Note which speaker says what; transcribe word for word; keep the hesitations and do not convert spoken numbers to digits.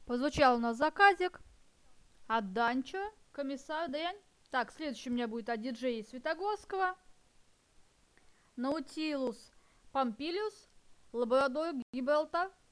Speaker 1: Позвучал у нас заказик от Данчо, комиссар Дэн. Так, следующий у меня будет от диджея Светогорского. Наутилус Помпилиус, Лабрадор Гибралтар,